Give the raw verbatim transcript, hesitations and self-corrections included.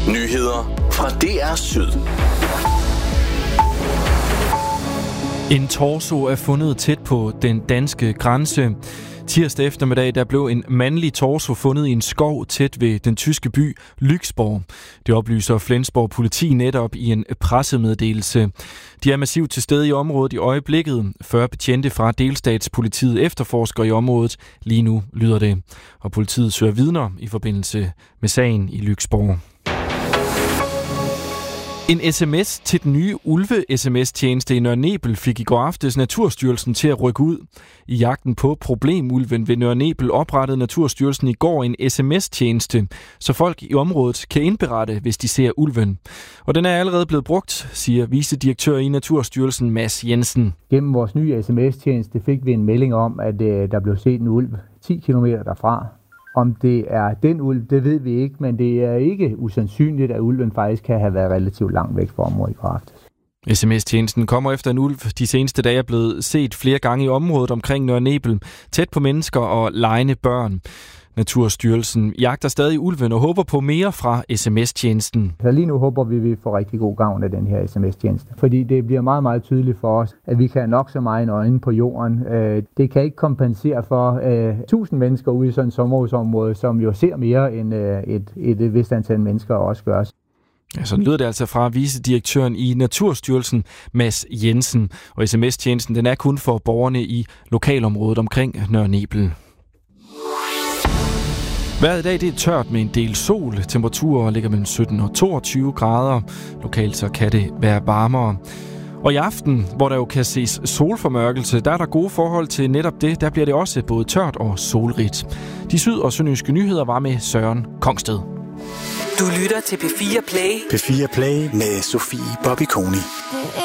Nyheder fra D R Syd. En torso er fundet tæt på den danske grænse. Tirsdag eftermiddag der blev en mandlig torso fundet i en skov tæt ved den tyske by Lyksborg. Det oplyser Flensborg politi netop i en pressemeddelelse. De er massivt til stede i området i øjeblikket. fyrre betjente fra delstatspolitiet efterforsker i området. Lige nu lyder det. Og politiet søger vidner i forbindelse med sagen i Lyksborg. En sms til den nye Ulve-S M S-tjeneste i Nørre Nebel fik i går aftes Naturstyrelsen til at rykke ud. I jagten på problemulven ved Nørre Nebel oprettede Naturstyrelsen i går en S M S-tjeneste, så folk i området kan indberette, hvis de ser ulven. Og den er allerede blevet brugt, siger vicedirektør i Naturstyrelsen Mads Jensen. Gennem vores nye S M S-tjeneste fik vi en melding om, at der blev set en ulv ti kilometer derfra. Om det er den ulv, det ved vi ikke, men det er ikke usandsynligt, at ulven faktisk kan have været relativt langt væk fra området i går aftes. S M S-tjenesten kommer efter en ulv. De seneste dage er blevet set flere gange i området omkring Nørre Nebel, tæt på mennesker og legende børn. Naturstyrelsen jagter stadig ulven og håber på mere fra S M S-tjenesten. Så lige nu håber vi, at vi får rigtig god gavn af den her S M S-tjeneste. Fordi det bliver meget, meget tydeligt for os, at vi kan have nok så meget øjne på jorden. Det kan ikke kompensere for tusind mennesker ude i sådan et sommerhusområde, som jo ser mere end et, et vist antal mennesker også gør. Ja, sådan lyder det altså fra vicedirektøren i Naturstyrelsen, Mads Jensen. Og S M S-tjenesten den er kun for borgerne i lokalområdet omkring Nørre Nebel. Vejret i dag det er tørt med en del sol. Temperaturer ligger mellem sytten og toogtyve grader. Lokalt så kan det være varmere. Og i aften, hvor der jo kan ses solformørkelse, der er der gode forhold til netop det. Der bliver det også både tørt og solrigt. De syd- og sønderjyske nyheder var med Søren Kongsted. Du lytter til P fire Play. P fire Play med Sofie Bobby Koni.